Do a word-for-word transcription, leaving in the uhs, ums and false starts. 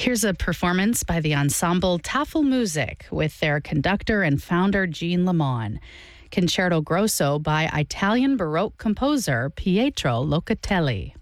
Here's a performance by the ensemble Tafelmusik with their conductor and founder Jean Lamont. Concerto Grosso by Italian Baroque composer Pietro Locatelli.